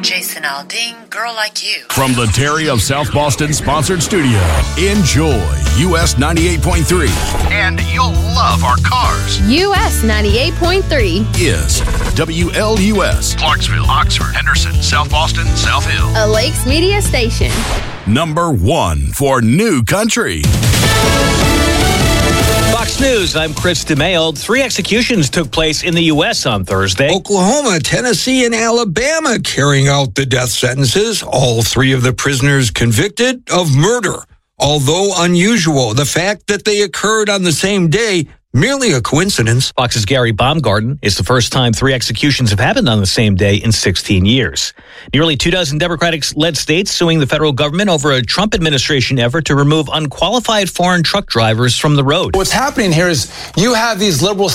Jason Aldean, Girl Like You. From the Terry of South Boston sponsored studio, enjoy US 98.3. And you'll love our cars. US 98.3 is WLUS. Clarksville, Oxford, Henderson, South Boston, South Hill. A Lakes Media station. Number 1 for New Country. Fox News, I'm Chris DeMayo. 3 executions took place in the U.S. on Thursday. Oklahoma, Tennessee, and Alabama carrying out the death sentences. All 3 of the prisoners convicted of murder. Although unusual, the fact that they occurred on the same day, merely a coincidence. Fox's Gary Baumgarten. It's the first time 3 executions have happened on the same day in 16 years. Nearly 24 Democratic-led states suing the federal government over a Trump administration effort to remove unqualified foreign truck drivers from the road. What's happening here is you have these liberal